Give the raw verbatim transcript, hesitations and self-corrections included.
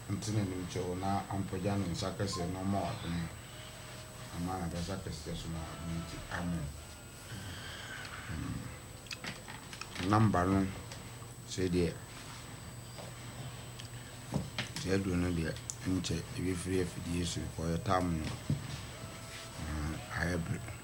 ntene nim cho na ampagya no nsa kese no ma wadom ama na besa kese so na nti amen number no say de say do no de nche ebi free afidi Yesu ko ya tam no hybrid